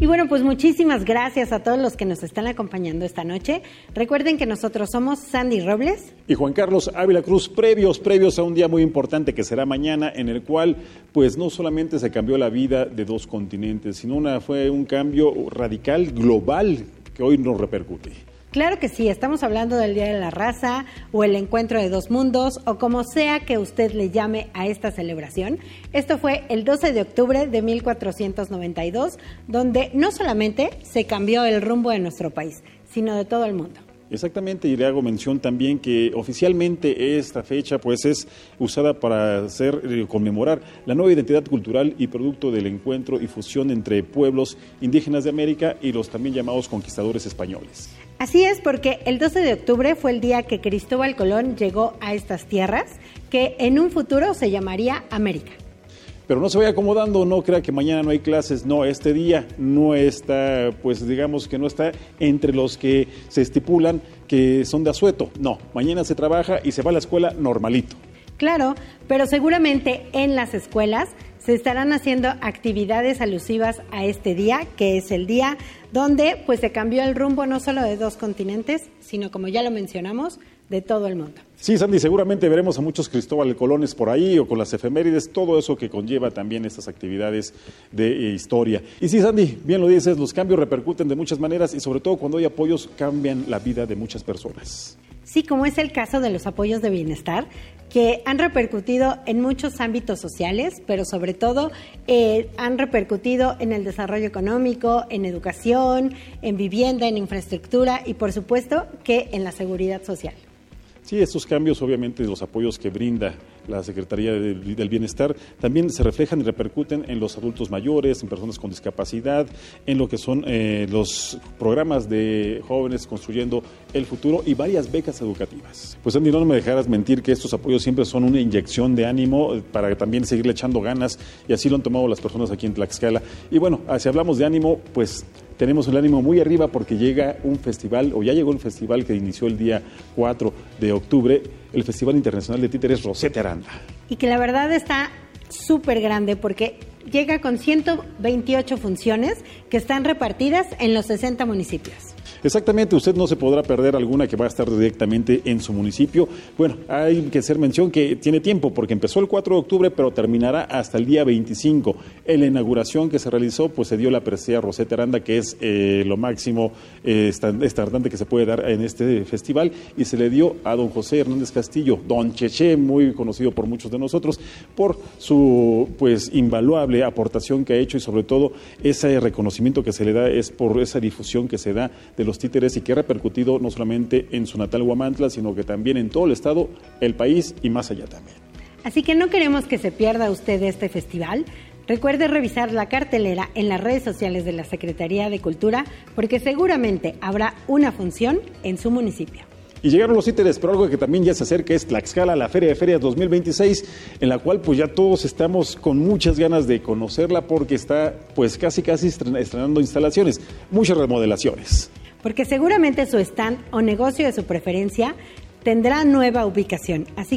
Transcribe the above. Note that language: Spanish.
Y bueno, pues muchísimas gracias a todos los que nos están acompañando esta noche. Recuerden que nosotros somos Sandy Robles y Juan Carlos Ávila Cruz, previos a un día muy importante que será mañana, en el cual pues no solamente se cambió la vida de dos continentes, sino fue un cambio radical, global, que hoy nos repercute. Claro que sí, estamos hablando del Día de la Raza o el Encuentro de Dos Mundos o como sea que usted le llame a esta celebración. Esto fue el 12 de octubre de 1492, donde no solamente se cambió el rumbo de nuestro país, sino de todo el mundo. Exactamente, y le hago mención también que oficialmente esta fecha pues es usada para conmemorar la nueva identidad cultural y producto del encuentro y fusión entre pueblos indígenas de América y los también llamados conquistadores españoles. Así es, porque el 12 de octubre fue el día que Cristóbal Colón llegó a estas tierras, que en un futuro se llamaría América. Pero no se vaya acomodando, no crea que mañana no hay clases, no, este día no está, pues digamos que no está entre los que se estipulan que son de asueto, no, mañana se trabaja y se va a la escuela normalito. Claro, pero seguramente en las escuelas se estarán haciendo actividades alusivas a este día, que es el día donde pues se cambió el rumbo no solo de dos continentes, sino como ya lo mencionamos, de todo el mundo. Sí, Sandy, seguramente veremos a muchos Cristóbal Colones por ahí o con las efemérides, todo eso que conlleva también estas actividades de historia. Y sí, Sandy, bien lo dices, los cambios repercuten de muchas maneras y sobre todo cuando hay apoyos cambian la vida de muchas personas. Sí, como es el caso de los apoyos de bienestar, que han repercutido en muchos ámbitos sociales, pero sobre todo han repercutido en el desarrollo económico, en educación, en vivienda, en infraestructura y por supuesto que en la seguridad social. Sí, estos cambios, obviamente, los apoyos que brinda la Secretaría del Bienestar, también se reflejan y repercuten en los adultos mayores, en personas con discapacidad, en lo que son los programas de jóvenes construyendo el futuro y varias becas educativas. Pues Andy, no me dejarás mentir que estos apoyos siempre son una inyección de ánimo para también seguirle echando ganas y así lo han tomado las personas aquí en Tlaxcala. Y bueno, si hablamos de ánimo, pues tenemos el ánimo muy arriba porque llega un festival, o ya llegó el festival que inició el día 4 de octubre, el Festival Internacional de Títeres Rosete Aranda. Y que la verdad está súper grande porque llega con 128 funciones que están repartidas en los 60 municipios. Exactamente, usted no se podrá perder alguna que va a estar directamente en su municipio. Bueno, hay que hacer mención que tiene tiempo porque empezó el 4 de octubre, pero terminará hasta el día 25. En la inauguración que se realizó, pues se dio la presea Rosete Aranda, que es lo máximo estandarte que se puede dar en este festival, y se le dio a don José Hernández Castillo, don Cheche, muy conocido por muchos de nosotros, por su pues invaluable aportación que ha hecho y sobre todo ese reconocimiento que se le da es por esa difusión que se da de los títeres y que ha repercutido no solamente en su natal Huamantla, sino que también en todo el estado, el país y más allá también. Así que no queremos que se pierda usted este festival. Recuerde revisar la cartelera en las redes sociales de la Secretaría de Cultura, porque seguramente habrá una función en su municipio. Y llegaron los títeres, pero algo que también ya se acerca es Tlaxcala, la Feria de Ferias 2026, en la cual pues ya todos estamos con muchas ganas de conocerla porque está pues casi estrenando instalaciones, muchas remodelaciones. Porque seguramente su stand o negocio de su preferencia tendrá nueva ubicación, así